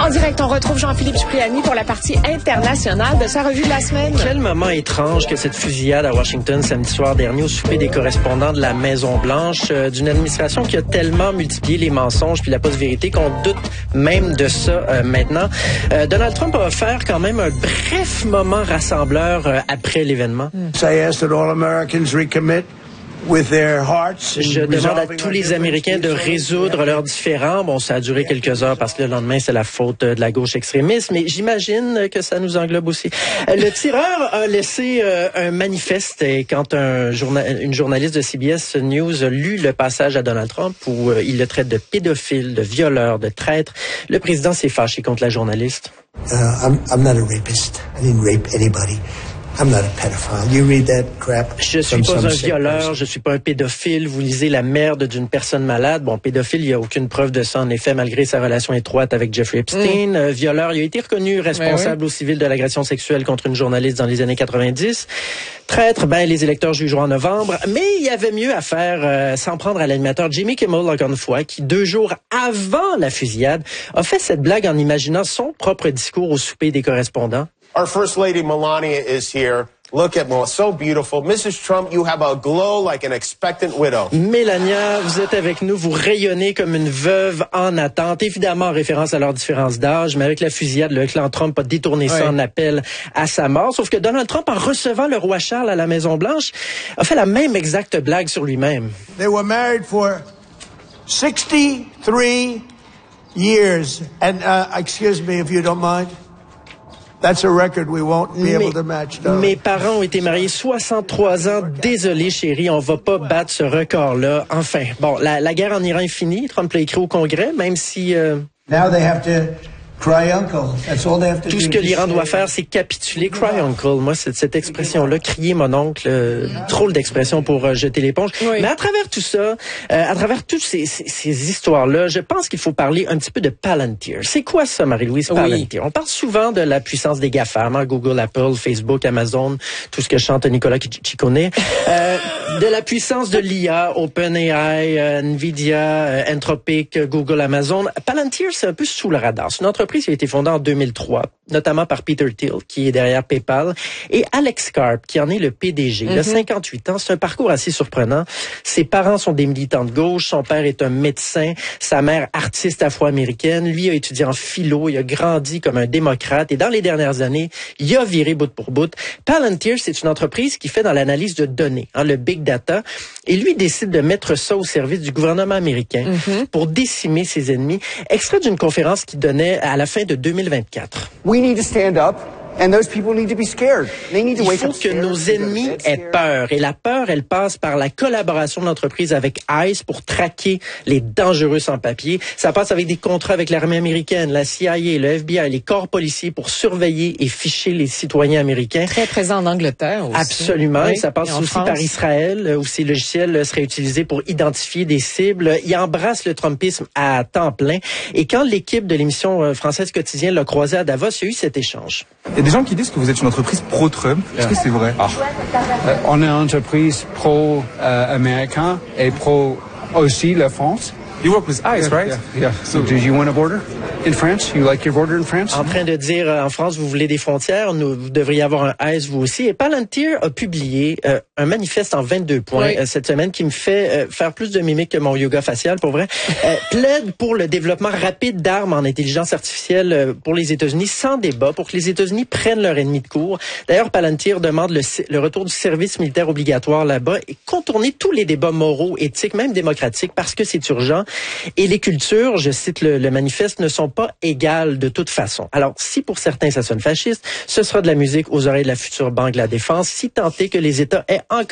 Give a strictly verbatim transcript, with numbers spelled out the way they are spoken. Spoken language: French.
En direct, on retrouve Jean-Philippe Cipriani pour la partie internationale de sa revue de la semaine. Quel moment étrange que cette fusillade à Washington samedi soir dernier au souper des correspondants de la Maison-Blanche, euh, d'une administration qui a tellement multiplié les mensonges puis la post-vérité qu'on doute même de ça euh, maintenant. Euh, Donald Trump a offert quand même un bref moment rassembleur euh, après l'événement. Mm. I ask that all Americans recommit with their hearts. Je demande à tous les Américains de résoudre leurs différends. Bon, ça a duré quelques heures parce que le lendemain, c'est la faute de la gauche extrémiste, mais j'imagine que ça nous englobe aussi. Le tireur a laissé euh, un manifeste et quand un journal, une journaliste de C B S News a lu le passage à Donald Trump où euh, il le traite de pédophile, de violeur, de traître, le président s'est fâché contre la journaliste. Uh, I'm, I'm not a rapist. I didn't rape anybody. I'm not a pedophile. You read that crap. Je suis pas un violeur, je suis pas un pédophile. Vous lisez la merde d'une personne malade. Bon, pédophile, il y a aucune preuve de ça, en effet, malgré sa relation étroite avec Jeffrey Epstein. Mm. Euh, violeur, il a été reconnu responsable oui. au civil de l'agression sexuelle contre une journaliste dans les années quatre-vingt-dix. Traître, ben, les électeurs jugeront en novembre. Mais il y avait mieux à faire, euh, s'en prendre à l'animateur Jimmy Kimmel, encore une fois, qui, deux jours avant la fusillade, a fait cette blague en imaginant son propre discours au souper des correspondants. Our First Lady Melania is here. Look at Melania, so beautiful. Missus Trump, you have a glow like an expectant widow. Mélania, vous êtes avec nous, vous rayonnez comme une veuve en attente, évidemment en référence à leur différence d'âge, mais avec la fusillade, le clan Trump a détourné ça oui. en appel à sa mort. Sauf que Donald Trump, en recevant le roi Charles à la Maison-Blanche, a fait la même exacte blague sur lui-même. They were married for sixty-three years. And, uh, excuse me if you don't mind. That's a record we won't be able to match. Mes parents ont été mariés soixante-trois ans. Désolé, chérie, on va pas battre ce record-là. Enfin, bon, la, la guerre en Iran est finie. Trump l'a écrit au Congrès, même si... Euh... Now they have to cry uncle. That's all they have to Tout do. ce que l'Iran doit faire, c'est capituler. Cry uncle. Moi, cette, cette expression-là, crier mon oncle, euh, drôle d'expression pour euh, jeter l'éponge. Oui. Mais à travers tout ça, euh, à travers toutes ces, ces, ces histoires-là, je pense qu'il faut parler un petit peu de Palantir. C'est quoi ça, Marie-Louise, Palantir? Oui. On parle souvent de la puissance des GAFAM, hein, Google, Apple, Facebook, Amazon, tout ce que chante Nicolas Ciccone. euh, de la puissance de l'I A, OpenAI, euh, Nvidia, euh, Anthropic, Google, Amazon. Palantir, c'est un peu sous le radar. C'est une entreprise qui a été fondée en deux mille trois, notamment par Peter Thiel, qui est derrière PayPal, et Alex Karp, qui en est le P D G. Il a cinquante-huit ans. C'est un parcours assez surprenant. Ses parents sont des militants de gauche. Son père est un médecin. Sa mère, artiste afro-américaine. Lui a étudié en philo. Il a grandi comme un démocrate. Et dans les dernières années, il a viré bout pour bout. Palantir, c'est une entreprise qui fait dans l'analyse de données, hein, le big data. Et lui décide de mettre ça au service du gouvernement américain mm-hmm. pour décimer ses ennemis. Extrait d'une conférence qu'il donnait à la fin de deux mille vingt-quatre. We need to stand up. And those people need to be scared. They need to Il wake faut up que nos ennemis aient peur. Et la peur, elle passe par la collaboration de l'entreprise avec ICE pour traquer les dangereux sans-papiers. Ça passe avec des contrats avec l'armée américaine, la C I A, le F B I, les corps policiers pour surveiller et ficher les citoyens américains. Très présent en Angleterre aussi. Absolument. Oui, et ça passe et aussi France. par Israël, où ces logiciels seraient utilisés pour identifier des cibles. Il embrasse le trumpisme à temps plein. Et quand l'équipe de l'émission française Quotidien l'a croisé à Davos, il y a eu cet échange. Il y a des gens qui disent que vous êtes une entreprise pro-Trump. Est-ce que c'est vrai? Ah. Euh, on est une entreprise pro-américain euh, et pro aussi la France. You work with ICE, yeah, right? Yeah. yeah. So, do you want a border in France? You like your border in France? En train de dire, euh, en France, vous voulez des frontières, nous, vous devriez avoir un ICE, vous aussi. Et Palantir a publié euh, un manifeste en vingt-deux points oui. euh, cette semaine qui me fait euh, faire plus de mimiques que mon yoga facial, pour vrai. Euh, plaide pour le développement rapide d'armes en intelligence artificielle euh, pour les États-Unis, sans débat, pour que les États-Unis prennent leur ennemi de court. D'ailleurs, Palantir demande le, le retour du service militaire obligatoire là-bas et contourner tous les débats moraux, éthiques, même démocratiques, parce que c'est urgent. Et les cultures, je cite le, le manifeste, ne sont pas égales de toute façon. Alors, si pour certains ça sonne fasciste, ce sera de la musique aux oreilles de la future Banque de la Défense, si tant est que les États aient encore